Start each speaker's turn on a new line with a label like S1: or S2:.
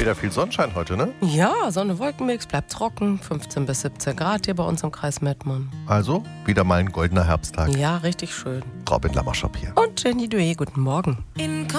S1: Wieder viel Sonnenschein heute, ne?
S2: Ja, Sonne-Wolkenmix, bleibt trocken, 15 bis 17 Grad hier bei uns im Kreis Mettmann.
S1: Also, wieder mal ein goldener Herbsttag.
S2: Ja, richtig schön.
S1: Robin Lamarschop hier.
S2: Und Jenny Dué, guten Morgen.